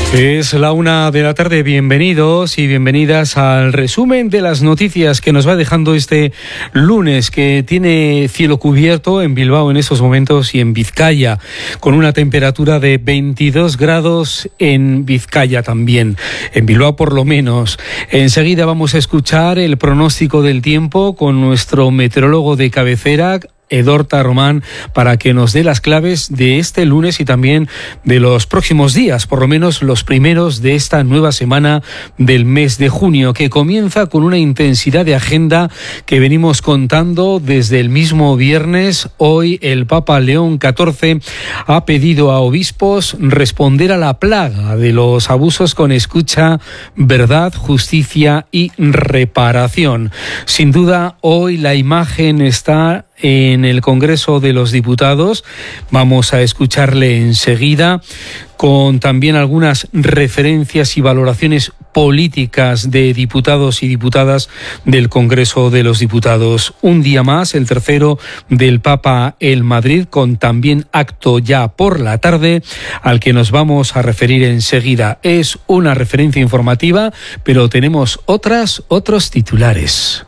Es la 1 de la tarde, bienvenidos y bienvenidas al resumen de las noticias que nos va dejando este lunes, que tiene cielo cubierto en Bilbao en estos momentos y en Vizcaya, con una temperatura de 22 grados en Vizcaya también, en Bilbao por lo menos. Enseguida vamos a escuchar el pronóstico del tiempo con nuestro meteorólogo de cabecera, Edorta Román, para que nos dé las claves de este lunes y también de los próximos días, por lo menos los primeros de esta nueva semana del mes de junio, que comienza con una intensidad de agenda que venimos contando desde el mismo viernes. Hoy el Papa León XIV ha pedido a obispos responder a la plaga de los abusos con escucha, verdad, justicia y reparación. Sin duda, hoy la imagen está en el Congreso de los Diputados. Vamos a escucharle enseguida, con también algunas referencias y valoraciones políticas de diputados y diputadas del Congreso de los Diputados. Un día más, el tercero del Papa en Madrid, con también acto ya por la tarde, al que nos vamos a referir enseguida. Es una referencia informativa, pero tenemos otros titulares.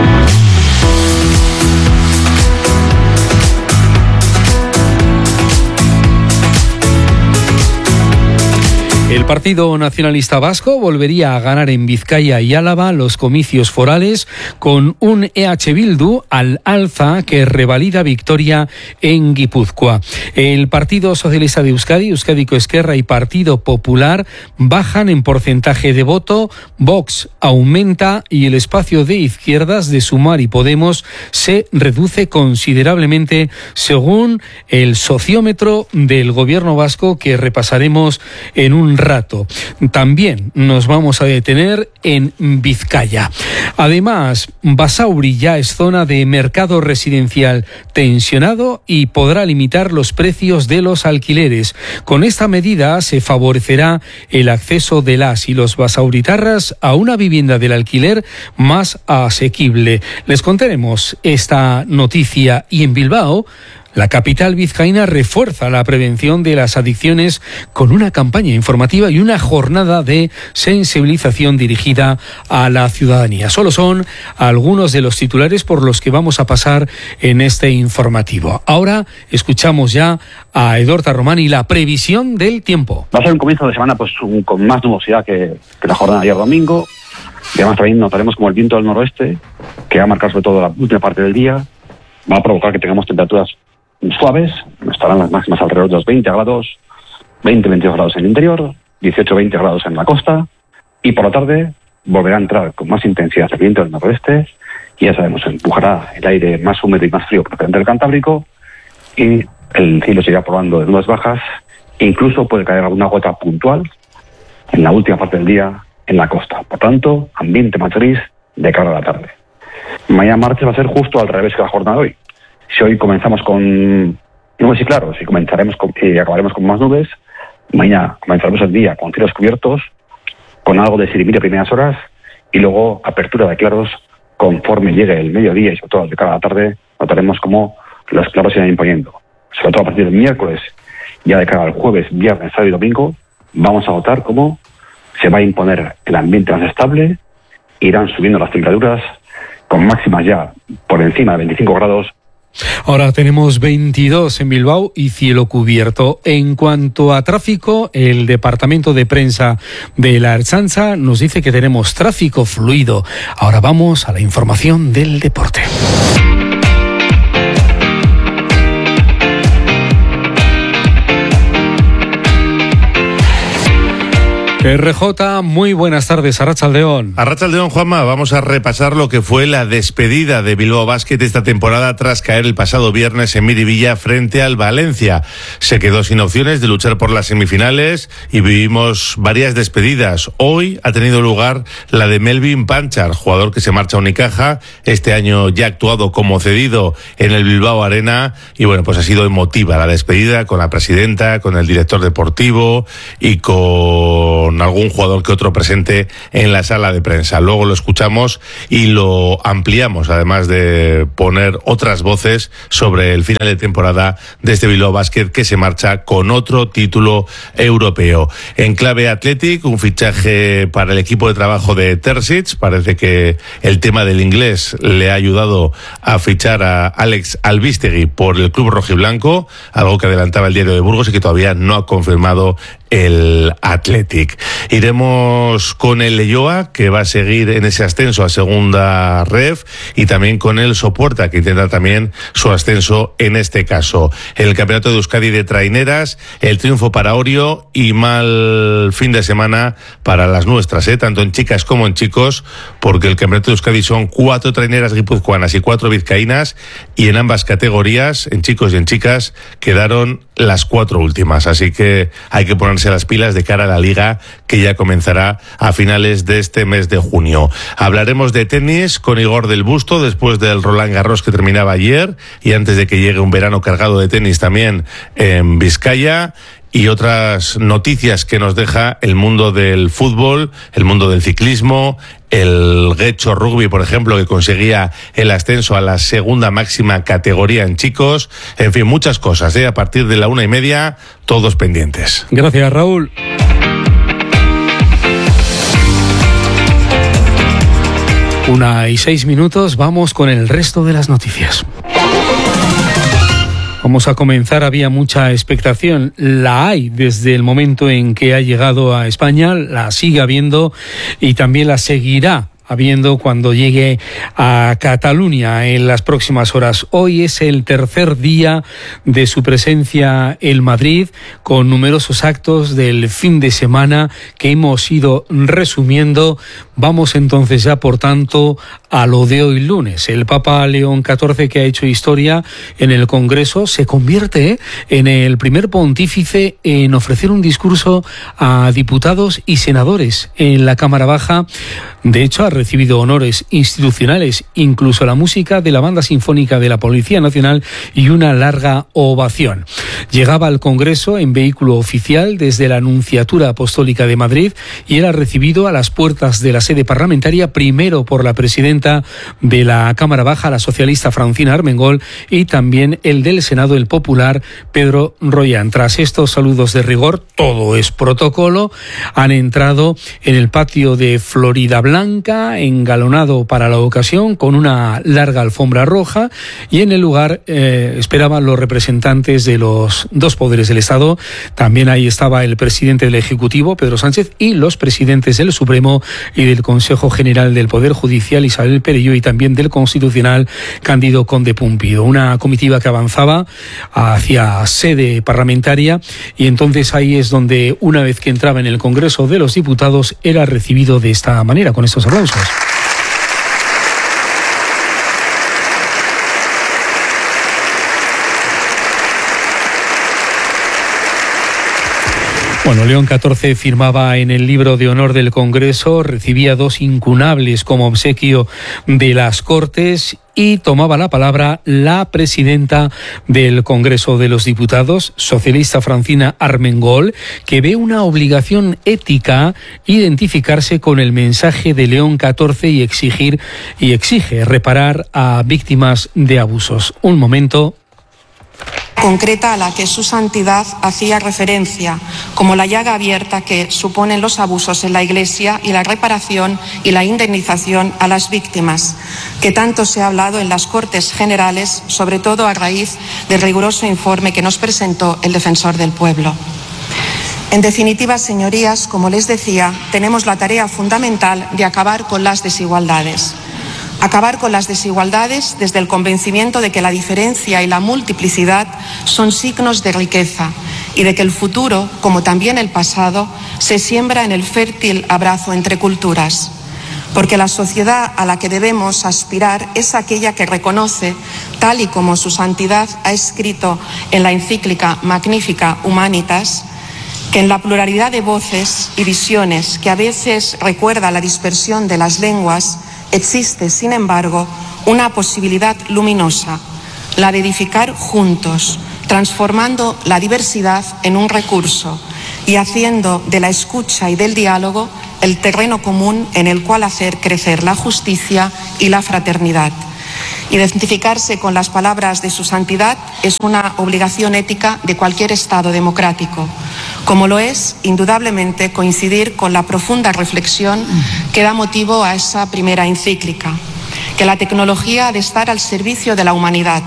El Partido Nacionalista Vasco volvería a ganar en Vizcaya y Álava los comicios forales, con un EH Bildu al alza que revalida victoria en Guipúzcoa. El Partido Socialista de Euskadi, Euskadiko Ezkerra y Partido Popular bajan en porcentaje de voto, Vox aumenta y el espacio de izquierdas de Sumar y Podemos se reduce considerablemente, según el sociómetro del Gobierno vasco, que repasaremos en un rato. También nos vamos a detener en Vizcaya. Además, Basauri ya es zona de mercado residencial tensionado y podrá limitar los precios de los alquileres. Con esta medida se favorecerá el acceso de las y los basauritarras a una vivienda del alquiler más asequible. Les contaremos esta noticia. Y en Bilbao, la capital vizcaína refuerza la prevención de las adicciones con una campaña informativa y una jornada de sensibilización dirigida a la ciudadanía. Solo son algunos de los titulares por los que vamos a pasar en este informativo. Ahora escuchamos ya a Edorta Román y la previsión del tiempo. Va a ser un comienzo de semana con más nubosidad que la jornada de ayer domingo. Y además también notaremos como el viento del noroeste, que va a marcar sobre todo la última parte del día, va a provocar que tengamos temperaturas suaves. Estarán las máximas alrededor de los 20 grados, 20-22 grados en el interior, 18-20 grados en la costa, y por la tarde volverá a entrar con más intensidad el viento del noroeste, y ya sabemos, empujará el aire más húmedo y más frío procedente del Cantábrico, y el cielo seguirá probando de nubes bajas, e incluso puede caer alguna gota puntual en la última parte del día en la costa. Por tanto, ambiente más gris de cara a la tarde. Mañana martes va a ser justo al revés que la jornada de hoy. Si hoy comenzamos con nubes y claros y acabaremos con más nubes, mañana comenzaremos el día con cielos cubiertos, con algo de sirimiri a primeras horas, y luego apertura de claros conforme llegue el mediodía, y sobre todo de cara a la tarde notaremos cómo los claros se irán imponiendo. Sobre todo a partir del miércoles, ya de cara al jueves, viernes, sábado y domingo, vamos a notar cómo se va a imponer el ambiente más estable, irán subiendo las temperaturas con máximas ya por encima de 25 grados. Ahora tenemos 22 en Bilbao y cielo cubierto. En cuanto a tráfico, el departamento de prensa de la Ertzaintza nos dice que tenemos tráfico fluido. Ahora vamos a la información del deporte. RJ, muy buenas tardes, Arratsaldeon. Arratsaldeon, Juanma, vamos a repasar lo que fue la despedida de Bilbao Basket esta temporada tras caer el pasado viernes en Miribilla frente al Valencia. Se quedó sin opciones de luchar por las semifinales y vivimos varias despedidas. Hoy ha tenido lugar la de Melvin Panchar, jugador que se marcha a Unicaja. Este año ya ha actuado como cedido en el Bilbao Arena y bueno, pues ha sido emotiva la despedida con la presidenta, con el director deportivo y con con algún jugador que otro presente en la sala de prensa. Luego lo escuchamos y lo ampliamos, además de poner otras voces sobre el final de temporada de este Bilbao Basket, que se marcha con otro título europeo. En clave Athletic, un fichaje para el equipo de trabajo de Terzic. Parece que el tema del inglés le ha ayudado a fichar a Alex Albistegui por el club rojiblanco, algo que adelantaba el diario de Burgos y que todavía no ha confirmado el Athletic. Iremos con el Leioa, que va a seguir en ese ascenso a segunda ref, y también con el Sopuerta, que intenta también su ascenso en este caso. El campeonato de Euskadi de traineras, el triunfo para Orio y mal fin de semana para las nuestras, tanto en chicas como en chicos, porque el campeonato de Euskadi son 4 traineras guipuzcoanas y 4 vizcaínas, y en ambas categorías, en chicos y en chicas, quedaron las 4 últimas. Así que hay que ponerse las pilas de cara a la liga, que ya comenzará a finales de este mes de junio. Hablaremos de tenis con Igor del Busto después del Roland Garros que terminaba ayer y antes de que llegue un verano cargado de tenis también en Vizcaya. Y otras noticias que nos deja el mundo del fútbol, el mundo del ciclismo, el Guecho Rugby, por ejemplo, que conseguía el ascenso a la segunda máxima categoría en chicos. En fin, muchas cosas, a partir de la 1:30, todos pendientes. Gracias, Raúl. Una y 6 minutos, vamos con el resto de las noticias. Vamos a comenzar, había mucha expectación, la hay desde el momento en que ha llegado a España, la sigue habiendo y también la seguirá habiendo cuando llegue a Cataluña en las próximas horas. Hoy es el tercer día de su presencia en Madrid, con numerosos actos del fin de semana que hemos ido resumiendo. Vamos entonces ya, por tanto, a lo de hoy lunes. El Papa León XIV, que ha hecho historia en el Congreso, se convierte en el primer pontífice en ofrecer un discurso a diputados y senadores en la Cámara Baja. De hecho, ha recibido honores institucionales, incluso la música de la Banda Sinfónica de la Policía Nacional y una larga ovación. Llegaba al Congreso en vehículo oficial desde la Nunciatura Apostólica de Madrid y era recibido a las puertas de la sede parlamentaria, primero por la presidenta de la Cámara Baja, la socialista Francina Armengol, y también el del Senado, el popular Pedro Royán. Tras estos saludos de rigor, todo es protocolo, han entrado en el patio de Florida Blanca, engalonado para la ocasión con una larga alfombra roja, y en el lugar esperaban los representantes de los dos poderes del Estado. También ahí estaba el presidente del Ejecutivo, Pedro Sánchez, y los presidentes del Supremo y del Consejo General del Poder Judicial, Isabel Perelló, y también del Constitucional, Cándido Conde Pumpido. Una comitiva que avanzaba hacia sede parlamentaria, y entonces ahí es donde, una vez que entraba en el Congreso de los Diputados, era recibido de esta manera, con estos aplausos. Bueno, León XIV firmaba en el libro de honor del Congreso, recibía 2 incunables como obsequio de las Cortes, y tomaba la palabra la presidenta del Congreso de los Diputados, socialista Francina Armengol, que ve una obligación ética identificarse con el mensaje de León XIV y exige reparar a víctimas de abusos. Un momento. Concreta a la que su santidad hacía referencia, como la llaga abierta que suponen los abusos en la Iglesia, y la reparación y la indemnización a las víctimas, que tanto se ha hablado en las Cortes Generales, sobre todo a raíz del riguroso informe que nos presentó el Defensor del Pueblo. En definitiva, señorías, como les decía, tenemos la tarea fundamental de acabar con las desigualdades. Acabar con las desigualdades desde el convencimiento de que la diferencia y la multiplicidad son signos de riqueza y de que el futuro, como también el pasado, se siembra en el fértil abrazo entre culturas. Porque la sociedad a la que debemos aspirar es aquella que reconoce, tal y como su santidad ha escrito en la encíclica Magnifica Humanitas, que en la pluralidad de voces y visiones que a veces recuerda la dispersión de las lenguas, existe, sin embargo, una posibilidad luminosa, la de edificar juntos, transformando la diversidad en un recurso, y haciendo de la escucha y del diálogo el terreno común en el cual hacer crecer la justicia y la fraternidad. Identificarse con las palabras de su santidad es una obligación ética de cualquier Estado democrático, como lo es, indudablemente, coincidir con la profunda reflexión que da motivo a esa primera encíclica, que la tecnología ha de estar al servicio de la humanidad.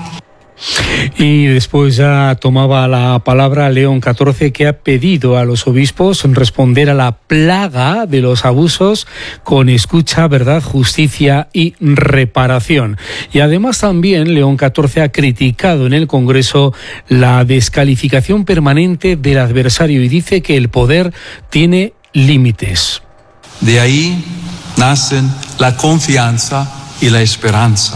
Y después ya tomaba la palabra León XIV, que ha pedido a los obispos responder a la plaga de los abusos con escucha, verdad, justicia y reparación. Y además también León XIV ha criticado en el Congreso la descalificación permanente del adversario y dice que el poder tiene límites. De ahí nacen la confianza y la esperanza.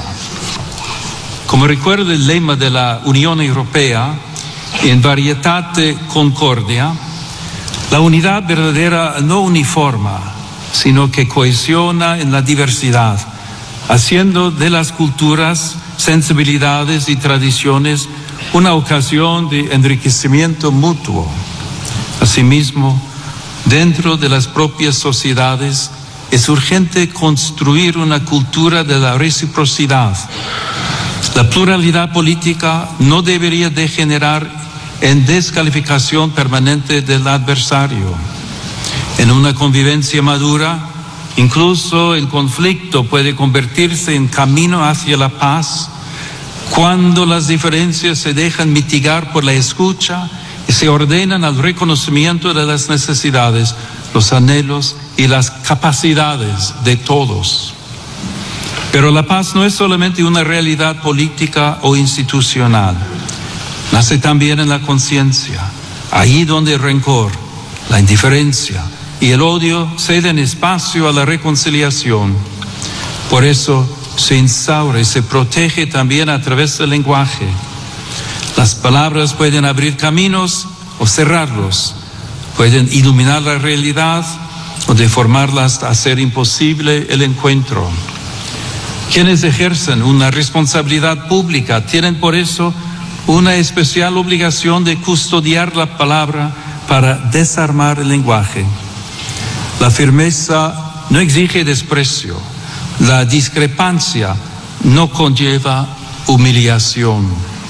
Como recuerda el lema de la Unión Europea, en varietate concordia, la unidad verdadera no uniforma, sino que cohesiona en la diversidad, haciendo de las culturas, sensibilidades y tradiciones una ocasión de enriquecimiento mutuo. Asimismo, dentro de las propias sociedades es urgente construir una cultura de la reciprocidad. La pluralidad política no debería degenerar en descalificación permanente del adversario. En una convivencia madura, incluso el conflicto puede convertirse en camino hacia la paz cuando las diferencias se dejan mitigar por la escucha y se ordenan al reconocimiento de las necesidades, los anhelos y las capacidades de todos. Pero la paz no es solamente una realidad política o institucional. Nace también en la conciencia, ahí donde el rencor, la indiferencia y el odio ceden espacio a la reconciliación. Por eso se instaura y se protege también a través del lenguaje. Las palabras pueden abrir caminos o cerrarlos, pueden iluminar la realidad o deformarla hasta hacer imposible el encuentro. Quienes ejercen una responsabilidad pública tienen por eso una especial obligación de custodiar la palabra para desarmar el lenguaje. La firmeza no exige desprecio, la discrepancia no conlleva humillación.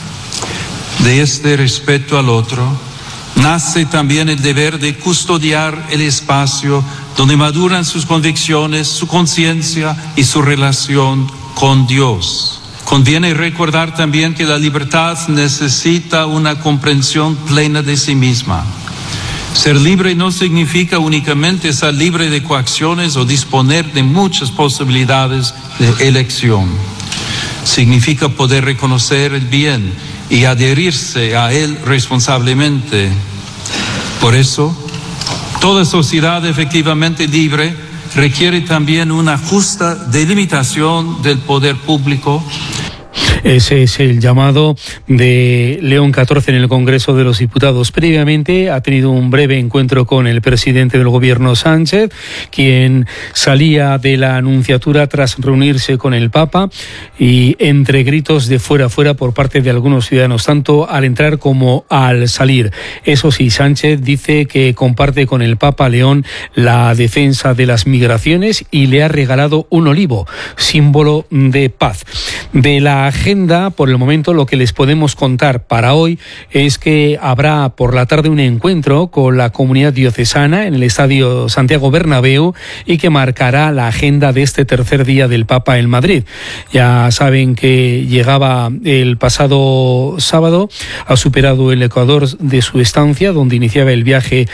De este respeto al otro nace también el deber de custodiar el espacio donde maduran sus convicciones, su conciencia y su relación con Dios. Conviene recordar también que la libertad necesita una comprensión plena de sí misma. Ser libre no significa únicamente estar libre de coacciones o disponer de muchas posibilidades de elección. Significa poder reconocer el bien y adherirse a él responsablemente. Por eso, toda sociedad efectivamente libre requiere también una justa delimitación del poder público. Ese es el llamado de León XIV en el Congreso de los Diputados. Previamente ha tenido un breve encuentro con el presidente del gobierno, Sánchez, quien salía de la Anunciatura tras reunirse con el Papa y entre gritos de fuera por parte de algunos ciudadanos, tanto al entrar como al salir. Eso sí, Sánchez dice que comparte con el Papa León la defensa de las migraciones y le ha regalado un olivo, símbolo de paz. De la agenda, por el momento, lo que les podemos contar para hoy es que habrá por la tarde un encuentro con la comunidad diocesana en el Estadio Santiago Bernabéu y que marcará la agenda de este tercer día del Papa en Madrid. Ya saben que llegaba el pasado sábado, ha superado el Ecuador de su estancia, donde iniciaba el viaje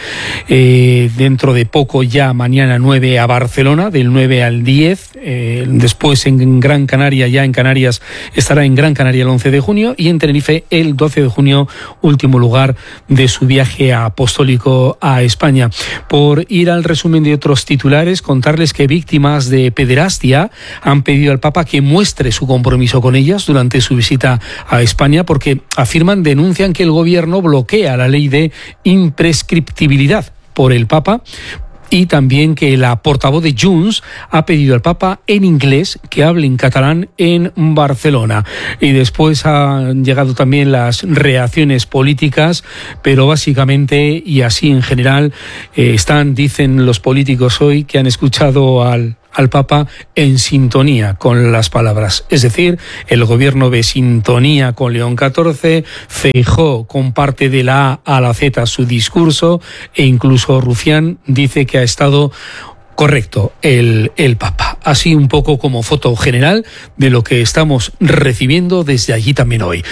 dentro de poco, ya mañana 9 a Barcelona, del 9 al 10, después en Gran Canaria, ya en Canarias estará en Gran Canaria el 11 de junio y en Tenerife el 12 de junio, último lugar de su viaje apostólico a España. Por ir al resumen de otros titulares, contarles que víctimas de pederastia han pedido al Papa que muestre su compromiso con ellas durante su visita a España, porque denuncian que el gobierno bloquea la ley de imprescriptibilidad por el Papa y también que la portavoz de Junts ha pedido al Papa en inglés que hable en catalán en Barcelona. Y después han llegado también las reacciones políticas, pero básicamente y así en general dicen los políticos hoy que han escuchado al Papa en sintonía con las palabras. Es decir, el gobierno ve sintonía con León XIV, Feijóo comparte de la A a la Z su discurso e incluso Rufián dice que ha estado correcto el Papa. Así un poco como foto general de lo que estamos recibiendo desde allí también hoy.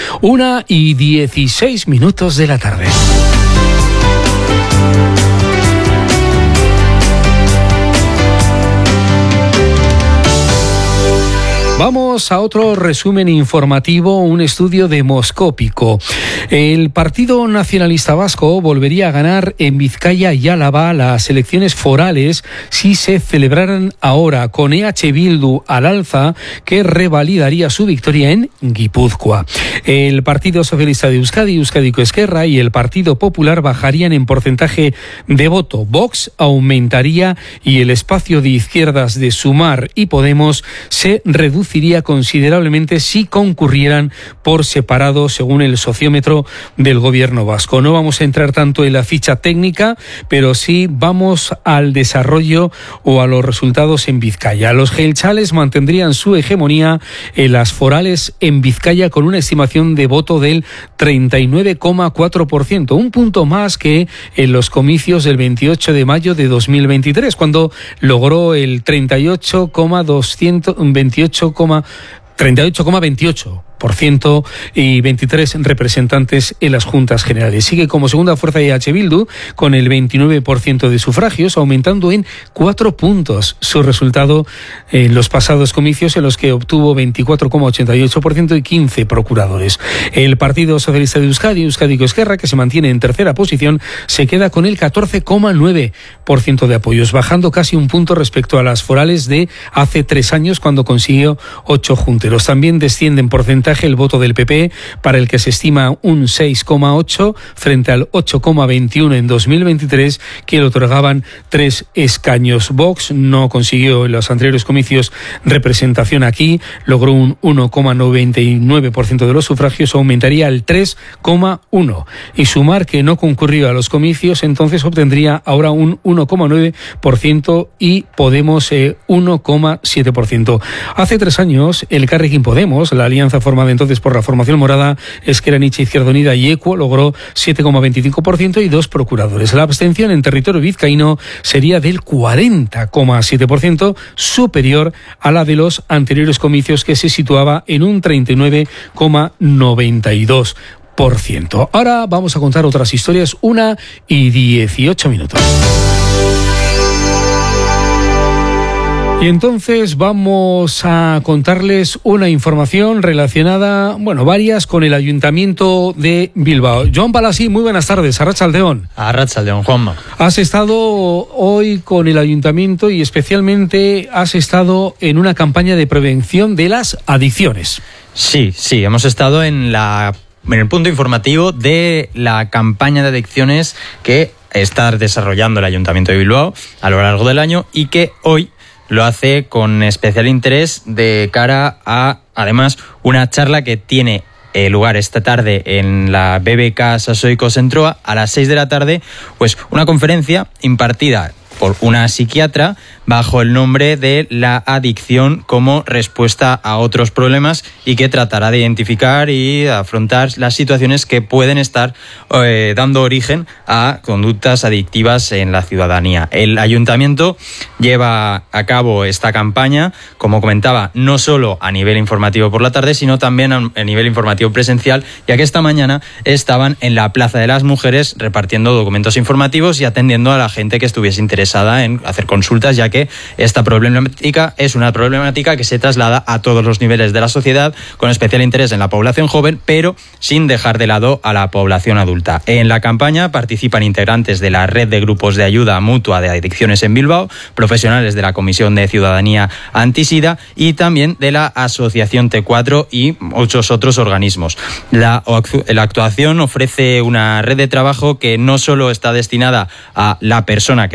1:16 de la tarde. Vamos a otro resumen informativo, un estudio demoscópico. El Partido Nacionalista Vasco volvería a ganar en Vizcaya y Álava las elecciones forales si se celebraran ahora, con EH Bildu al alza, que revalidaría su victoria en Guipúzcoa. El Partido Socialista de Euskadi, Euskadiko Ezkerra, y el Partido Popular bajarían en porcentaje de voto. Vox aumentaría y el espacio de izquierdas de Sumar y Podemos se reduciría considerablemente si concurrieran por separado, según el sociómetro del gobierno vasco. No vamos a entrar tanto en la ficha técnica, pero sí vamos al desarrollo o a los resultados en Vizcaya. Los gelchales mantendrían su hegemonía en las forales en Vizcaya con una estimación de voto del 39,4%, un punto más que en los comicios del 28 de mayo de 2023, cuando logró el 38,28% y 23 representantes en las juntas generales. Sigue como segunda fuerza EH Bildu con el 29% de sufragios, aumentando en 4 puntos su resultado en los pasados comicios, en los que obtuvo 24,88% y 15 procuradores. El Partido Socialista de Euskadi, Euskadiko Ezkerra, que se mantiene en tercera posición, se queda con el 14,9% de apoyos, bajando casi un punto respecto a las forales de hace 3 años, cuando consiguió 8 junteros. También desciende en porcentaje el voto del PP, para el que se estima un 6,8 frente al 8,21 en 2023, que le otorgaban 3 escaños. Vox no consiguió en los anteriores comicios representación aquí, logró un 1,99% de los sufragios, aumentaría al 3,1%. Y Sumar, que no concurrió a los comicios, entonces obtendría ahora un 1,9% y Podemos 1,7%. Hace 3 años, el Elkarrekin Podemos, la alianza formada entonces por la formación morada, Ezker Anitza, Izquierda Unida y EQUO, logró 7,25% y 2 procuradores. La abstención en territorio vizcaíno sería del 40,7%, superior a la de los anteriores comicios, que se situaba en un 39,92%. Ahora vamos a contar otras historias, 1:18. Y entonces vamos a contarles una información relacionada, varias, con el Ayuntamiento de Bilbao. Joan Palasí, muy buenas tardes. Arratsaldeon. Arratsaldeon, Juanma. Has estado hoy con el Ayuntamiento y especialmente has estado en una campaña de prevención de las adicciones. Sí, hemos estado en el punto informativo de la campaña de adicciones que está desarrollando el Ayuntamiento de Bilbao a lo largo del año y que hoy lo hace con especial interés de cara a, además, una charla que tiene lugar esta tarde en la BBK Sasoiko Sentroa a las 6 de la tarde, pues una conferencia impartida por una psiquiatra bajo el nombre de la adicción como respuesta a otros problemas, y que tratará de identificar y afrontar las situaciones que pueden estar dando origen a conductas adictivas en la ciudadanía. El Ayuntamiento lleva a cabo esta campaña, como comentaba, no solo a nivel informativo por la tarde, sino también a nivel informativo presencial, ya que esta mañana estaban en la Plaza de las Mujeres repartiendo documentos informativos y atendiendo a la gente que estuviese interesada en hacer consultas, ya que esta problemática es una problemática que se traslada a todos los niveles de la sociedad, con especial interés en la población joven, pero sin dejar de lado a la población adulta. En la campaña participan integrantes de la red de grupos de ayuda mutua de adicciones en Bilbao, profesionales de la Comisión de Ciudadanía Antisida y también de la Asociación T4 y muchos otros organismos. La actuación ofrece una red de trabajo que no solo está destinada a la persona que sufre la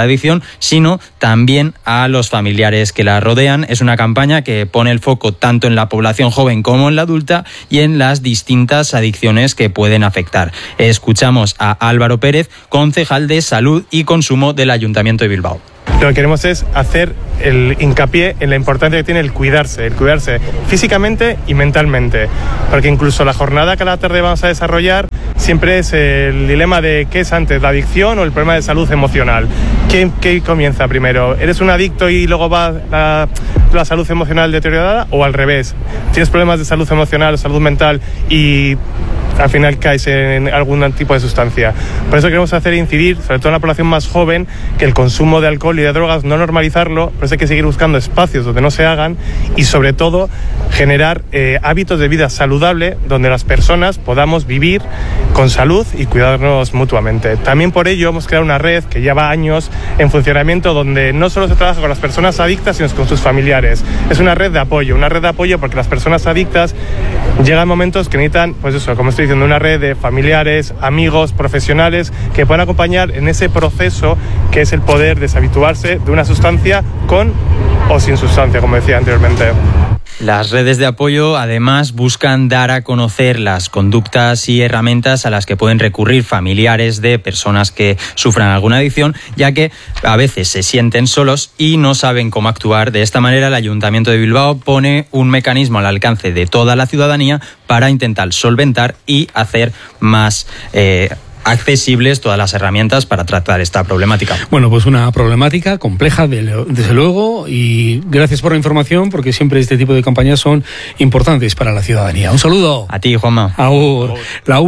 adicción, sino también a los familiares que la rodean. Es una campaña que pone el foco tanto en la población joven como en la adulta y en las distintas adicciones que pueden afectar. Escuchamos a Álvaro Pérez, concejal de Salud y Consumo del Ayuntamiento de Bilbao. Lo que queremos es hacer el hincapié en la importancia que tiene el cuidarse físicamente y mentalmente, porque incluso la jornada que a la tarde vamos a desarrollar siempre es el dilema de qué es antes, la adicción o el problema de salud emocional. ¿Qué comienza primero? ¿Eres un adicto y luego va la salud emocional deteriorada, o al revés? ¿Tienes problemas de salud emocional o salud mental y al final caes en algún tipo de sustancia? Por eso queremos hacer incidir, sobre todo en la población más joven, que el consumo de alcohol y de drogas, no normalizarlo, por eso hay que seguir buscando espacios donde no se hagan y sobre todo generar hábitos de vida saludable donde las personas podamos vivir con salud y cuidarnos mutuamente. También por ello hemos creado una red que lleva años en funcionamiento donde no solo se trabaja con las personas adictas, sino con sus familiares. Es una red de apoyo porque las personas adictas llegan momentos que necesitan, pues eso, como estoy diciendo, una red de familiares, amigos, profesionales que puedan acompañar en ese proceso que es el poder deshabituarse de una sustancia con o sin sustancia, como decía anteriormente. Las redes de apoyo además buscan dar a conocer las conductas y herramientas a las que pueden recurrir familiares de personas que sufran alguna adicción, ya que a veces se sienten solos y no saben cómo actuar. De esta manera, el Ayuntamiento de Bilbao pone un mecanismo al alcance de toda la ciudadanía para intentar solventar y hacer más accesibles todas las herramientas para tratar esta problemática. Bueno, pues una problemática compleja, desde luego, y gracias por la información, porque siempre este tipo de campañas son importantes para la ciudadanía. Un saludo. A ti, Juanma. Agur. La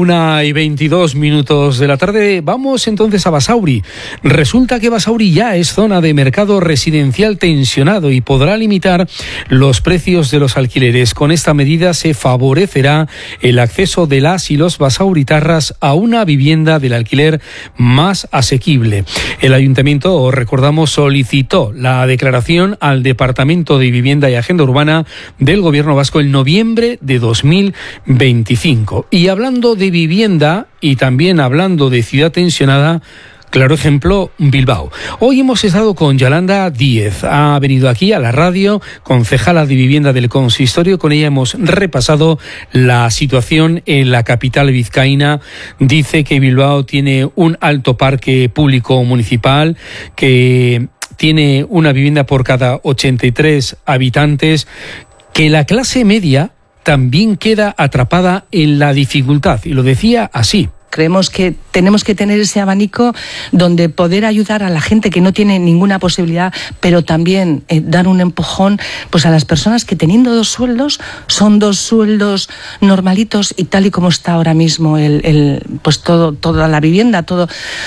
1:22 de la tarde. Vamos entonces a Basauri. Resulta que Basauri ya es zona de mercado residencial tensionado y podrá limitar los precios de los alquileres. Con esta medida se favorecerá el acceso de las y los basauritarras a una vivienda del alquiler más asequible. El ayuntamiento, recordamos, solicitó la declaración al Departamento de Vivienda y Agenda Urbana del Gobierno Vasco en noviembre de 2025. Y hablando de vivienda y también hablando de ciudad tensionada, claro ejemplo, Bilbao. Hoy hemos estado con Yolanda Díez. Ha venido aquí a la radio, concejala de vivienda del consistorio. Con ella hemos repasado la situación en la capital vizcaína. Dice que Bilbao tiene un alto parque público municipal, que tiene una vivienda por cada 83 habitantes, que la clase media también queda atrapada en la dificultad. Y lo decía así. Creemos que tenemos que tener ese abanico donde poder ayudar a la gente que no tiene ninguna posibilidad, pero también dar un empujón pues a las personas que, teniendo dos sueldos, son dos sueldos normalitos, y tal y como está ahora mismo pues toda la vivienda, todo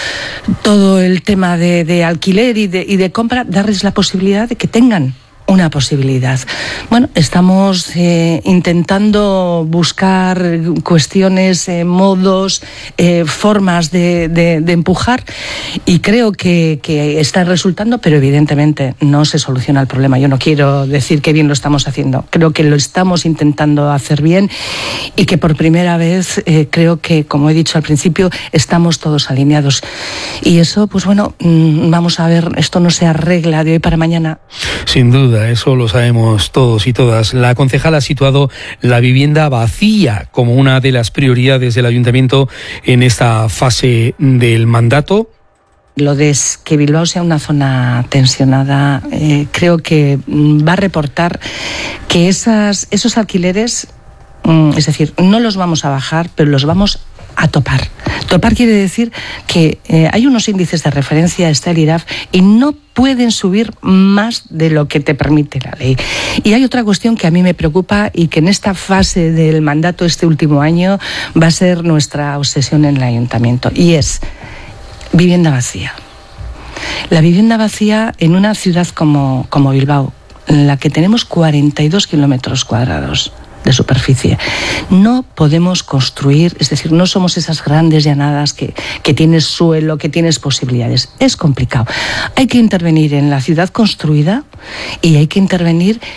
el tema de alquiler y de compra, darles la posibilidad de que tengan una posibilidad. Bueno, estamos intentando buscar cuestiones, modos, formas de empujar, y creo que está resultando, pero evidentemente no se soluciona el problema. Yo no quiero decir que bien lo estamos haciendo. Creo que lo estamos intentando hacer bien y que por primera vez creo que, como he dicho al principio, estamos todos alineados. Y eso, pues bueno, vamos a ver, esto no se arregla de hoy para mañana. Sin duda. Eso lo sabemos todos y todas. La concejala ha situado la vivienda vacía como una de las prioridades del ayuntamiento en esta fase del mandato. Lo de que Bilbao sea una zona tensionada, creo que va a reportar que esos alquileres, es decir, no los vamos a bajar, pero los vamos a topar. Topar quiere decir que hay unos índices de referencia, está el IRAF, y no pueden subir más de lo que te permite la ley. Y hay otra cuestión que a mí me preocupa y que en esta fase del mandato, este último año, va a ser nuestra obsesión en el ayuntamiento, y es vivienda vacía. La vivienda vacía en una ciudad como Bilbao, en la que tenemos 42 kilómetros cuadrados de superficie. No podemos construir, es decir, no somos esas grandes llanadas que tienes suelo, que tienes posibilidades. Es complicado. Hay que intervenir en la ciudad construida y hay que intervenir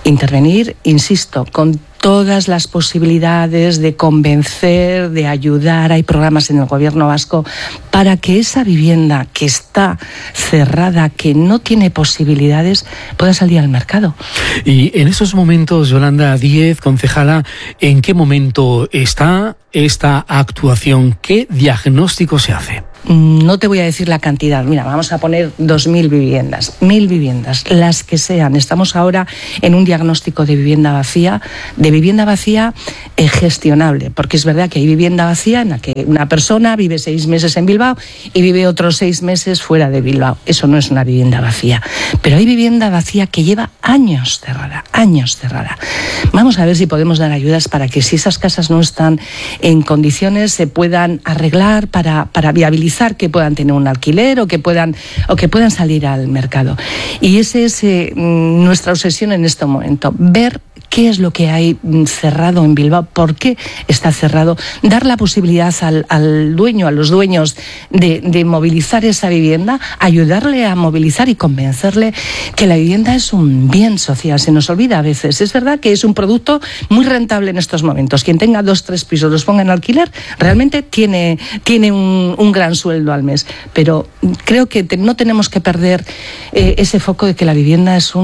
intervenir, insisto, con todas las posibilidades de convencer, de ayudar. Hay programas en el gobierno vasco para que esa vivienda que está cerrada, que no tiene posibilidades, pueda salir al mercado. Y en esos momentos, Yolanda Díez, concejala, ¿en qué momento está esta actuación? ¿Qué diagnóstico se hace? No te voy a decir la cantidad. Mira, vamos a poner 2.000 viviendas, 1.000 viviendas, las que sean. Estamos ahora en un diagnóstico de vivienda vacía gestionable, porque es verdad que hay vivienda vacía en la que una persona vive 6 meses en Bilbao y vive otros 6 meses fuera de Bilbao. Eso no es una vivienda vacía. Pero hay vivienda vacía que lleva años cerrada, años cerrada. Vamos a ver si podemos dar ayudas para que, si esas casas no están en condiciones, se puedan arreglar para viabilizar que puedan tener un alquiler o que puedan salir al mercado. Y esa es nuestra obsesión en este momento, ver qué es lo que hay cerrado en Bilbao, por qué está cerrado, dar la posibilidad al dueño, a los dueños de movilizar esa vivienda, ayudarle a movilizar y convencerle que la vivienda es un bien social. Se nos olvida a veces. Es verdad que es un producto muy rentable en estos momentos. Quien tenga 2 o 3 pisos, los ponga en alquiler, realmente tiene un gran sueldo al mes. Pero creo que no tenemos que perder ese foco de que la vivienda es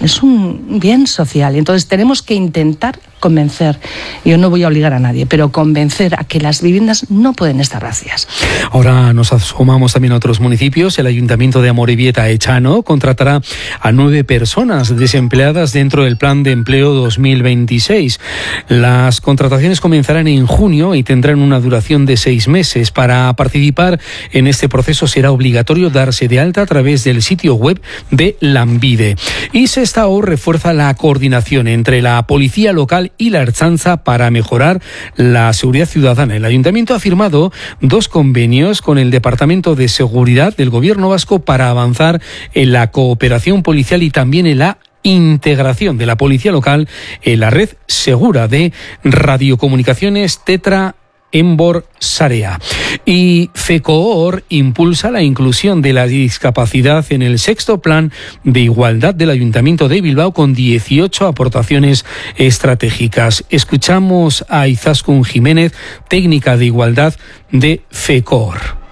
un bien social. Entonces tenemos que intentar convencer, yo no voy a obligar a nadie, pero convencer a que las viviendas no pueden estar vacías. Ahora nos asomamos también a otros municipios. El Ayuntamiento de Amorebieta Echano contratará a 9 personas desempleadas dentro del Plan de Empleo 2026. Las contrataciones comenzarán en junio y tendrán una duración de 6 meses. Para participar en este proceso será obligatorio darse de alta a través del sitio web de Lanbide. Y Sestao refuerza la coordinación entre la policía local y la Ertzaintza para mejorar la seguridad ciudadana. El Ayuntamiento ha firmado 2 convenios con el Departamento de Seguridad del Gobierno vasco para avanzar en la cooperación policial y también en la integración de la policía local en la red segura de radiocomunicaciones Tetra Embor Sarea. Y FECOOR impulsa la inclusión de la discapacidad en el 6º Plan de Igualdad del Ayuntamiento de Bilbao con 18 aportaciones estratégicas. Escuchamos a Izaskun Jiménez, técnica de igualdad de FECOOR.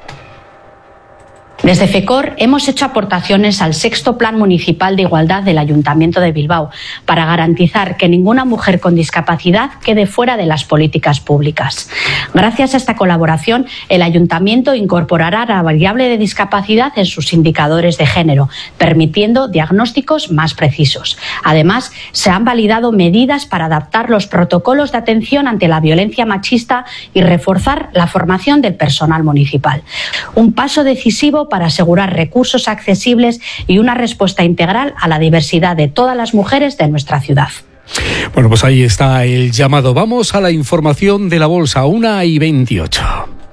Desde FECOOR hemos hecho aportaciones al 6º Plan Municipal de Igualdad del Ayuntamiento de Bilbao para garantizar que ninguna mujer con discapacidad quede fuera de las políticas públicas. Gracias a esta colaboración, el Ayuntamiento incorporará la variable de discapacidad en sus indicadores de género, permitiendo diagnósticos más precisos. Además, se han validado medidas para adaptar los protocolos de atención ante la violencia machista y reforzar la formación del personal municipal. Un paso decisivo para asegurar recursos accesibles y una respuesta integral a la diversidad de todas las mujeres de nuestra ciudad. Bueno, pues ahí está el llamado. Vamos a la información de la bolsa, 1:28.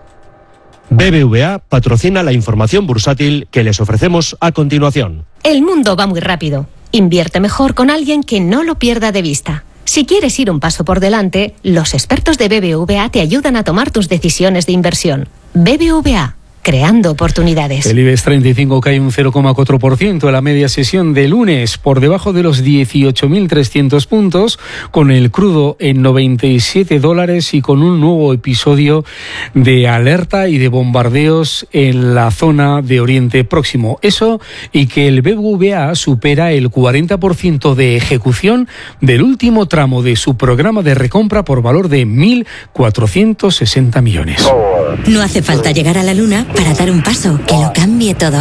BBVA patrocina la información bursátil que les ofrecemos a continuación. El mundo va muy rápido. Invierte mejor con alguien que no lo pierda de vista. Si quieres ir un paso por delante, los expertos de BBVA te ayudan a tomar tus decisiones de inversión. BBVA, creando oportunidades. El IBEX 35 cae un 0,4% en la media sesión de lunes, por debajo de los 18.300 puntos, con el crudo en $97 y con un nuevo episodio de alerta y de bombardeos en la zona de Oriente Próximo. Eso y que el BBVA supera el 40% de ejecución del último tramo de su programa de recompra por valor de 1.460 millones. No hace falta llegar a la luna para dar un paso que lo cambie todo.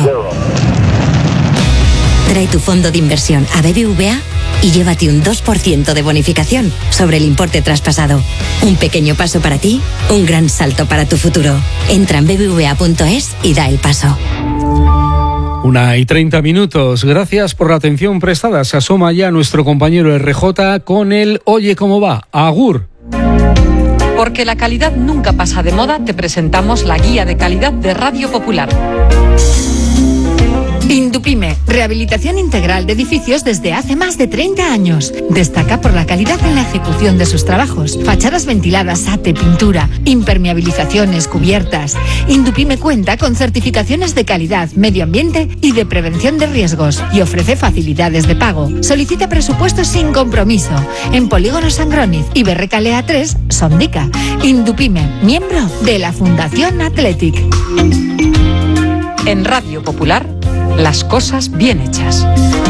Trae tu fondo de inversión a BBVA y llévate un 2% de bonificación sobre el importe traspasado. Un pequeño paso para ti, un gran salto para tu futuro. Entra en bbva.es y da el paso. 1:30. Gracias por la atención prestada. Se asoma ya nuestro compañero RJ con el Oye cómo va. Agur. Porque la calidad nunca pasa de moda, te presentamos la guía de calidad de Radio Popular. Indupime, rehabilitación integral de edificios desde hace más de 30 años. Destaca por la calidad en la ejecución de sus trabajos. Fachadas ventiladas, ate, pintura, impermeabilizaciones, cubiertas. Indupime cuenta con certificaciones de calidad, medio ambiente y de prevención de riesgos y ofrece facilidades de pago. Solicita presupuestos sin compromiso en Polígono Sangroniz y Berrecalea 3, Sondica. Indupime, miembro de la Fundación Athletic. En Radio Popular, las cosas bien hechas.